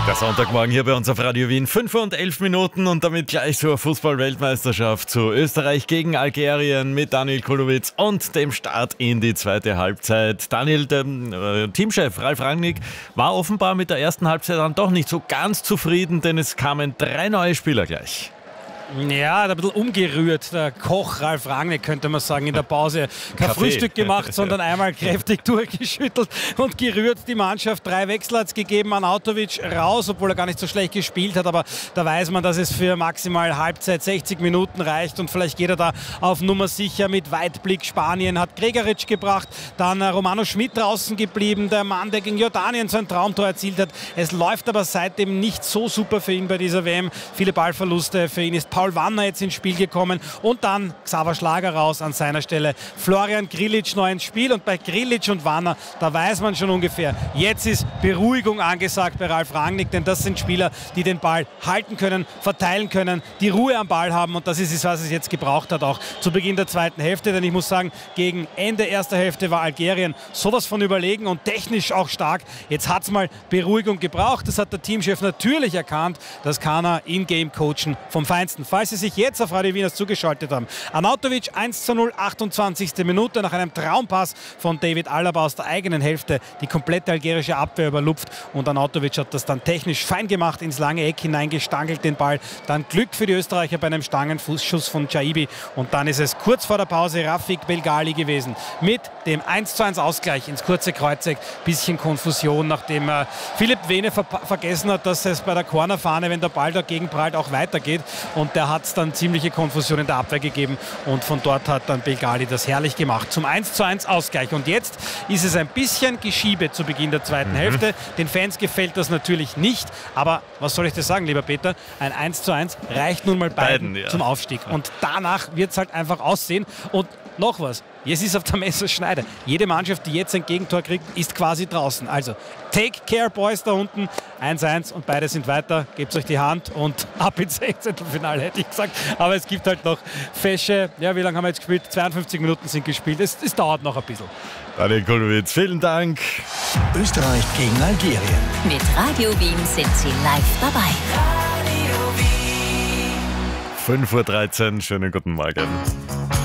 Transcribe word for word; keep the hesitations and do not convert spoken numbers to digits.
Der Sonntagmorgen hier bei uns auf Radio Wien, fünf und elf Minuten und damit gleich zur Fußball-Weltmeisterschaft zu Österreich gegen Algerien mit Daniel Kulowitz und dem Start in die zweite Halbzeit. Daniel, der äh, Teamchef Ralf Rangnick, war offenbar mit der ersten Halbzeit dann doch nicht so ganz zufrieden, denn es kamen drei neue Spieler gleich. Ja, ein bisschen umgerührt, der Koch Ralf Rangnick, könnte man sagen, in der Pause. Kein Kaffee. Frühstück gemacht, sondern einmal kräftig durchgeschüttelt und gerührt die Mannschaft. Drei Wechsel hat es gegeben, Arnautovic raus, obwohl er gar nicht so schlecht gespielt hat, aber da weiß man, dass es für maximal Halbzeit sechzig Minuten reicht und vielleicht geht er da auf Nummer sicher mit Weitblick. Spanien hat Gregoritsch gebracht, dann Romano Schmid draußen geblieben, der Mann, der gegen Jordanien so ein Traumtor erzielt hat. Es läuft aber seitdem nicht so super für ihn bei dieser W M. Viele Ballverluste, für ihn ist Paul Wanner jetzt ins Spiel gekommen und dann Xaver Schlager raus an seiner Stelle. Florian Grillitsch neu ins Spiel und bei Grillitsch und Wanner, da weiß man schon ungefähr, jetzt ist Beruhigung angesagt bei Ralf Rangnick, denn das sind Spieler, die den Ball halten können, verteilen können, die Ruhe am Ball haben und das ist es, was es jetzt gebraucht hat, auch zu Beginn der zweiten Hälfte, denn ich muss sagen, gegen Ende erster Hälfte war Algerien sowas von überlegen und technisch auch stark. Jetzt hat es mal Beruhigung gebraucht, das hat der Teamchef natürlich erkannt, das kann er in-game coachen vom Feinsten. Falls Sie sich jetzt auf Radio Wien zugeschaltet haben. Arnautovic eins zu null, achtundzwanzigste Minute nach einem Traumpass von David Alaba aus der eigenen Hälfte. Die komplette algerische Abwehr überlupft und Arnautovic hat das dann technisch fein gemacht, ins lange Eck hineingestangelt den Ball. Dann Glück für die Österreicher bei einem Stangenfußschuss von Chaibi und dann ist es kurz vor der Pause Rafik Belgali gewesen mit dem eins zu eins Ausgleich ins kurze Kreuzeck. Bisschen Konfusion, nachdem äh, Philipp Vene ver vergessen hat, dass es bei der Cornerfahne, wenn der Ball dagegen prallt, auch weitergeht und der hat es dann ziemliche Konfusion in der Abwehr gegeben und von dort hat dann Belgali das herrlich gemacht. Zum eins zu eins Ausgleich und jetzt ist es ein bisschen Geschiebe zu Beginn der zweiten mhm. Hälfte. Den Fans gefällt das natürlich nicht, aber was soll ich dir sagen, lieber Peter? Ein eins zu eins reicht nun mal beiden, beiden ja. zum Aufstieg und danach wird es halt einfach aussehen und noch was. Jetzt ist auf der Messerschneide. Jede Mannschaft, die jetzt ein Gegentor kriegt, ist quasi draußen. Also, take care, Boys, da unten. eins eins und beide sind weiter. Gebt euch die Hand und ab ins Sechzehntelfinale, hätte ich gesagt. Aber es gibt halt noch fesche, ja, wie lange haben wir jetzt gespielt? zweiundfünfzig Minuten sind gespielt. Es, es dauert noch ein bisschen. Daniel Kulowitz, vielen Dank. Österreich gegen Algerien. Mit Radio Wien sind Sie live dabei. fünf Uhr dreizehn, schönen guten Morgen.